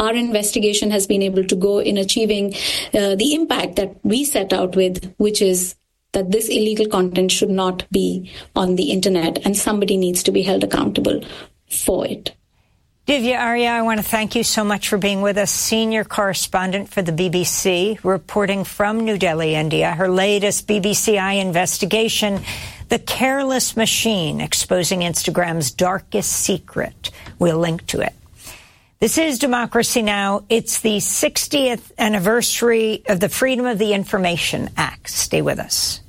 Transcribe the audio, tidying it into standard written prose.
our investigation has been able to go in achieving the impact that we set out with, which is that this illegal content should not be on the internet, and somebody needs to be held accountable for it. Divya Arya, I want to thank you so much for being with us, senior correspondent for the BBC, reporting from New Delhi, India. Her latest BBC Eye investigation, The Careless Machine, exposing Instagram's darkest secret. We'll link to it. This is Democracy Now! It's the 60th anniversary of the Freedom of the Information Act. Stay with us.